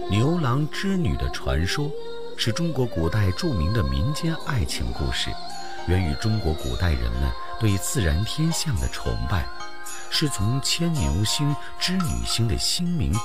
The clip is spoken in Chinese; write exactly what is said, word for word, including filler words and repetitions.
牛郎织女的传说是中国古代著名的民间爱情故事，源于中国古代人们对自然天象的崇拜，是从牵牛星、织女星的星名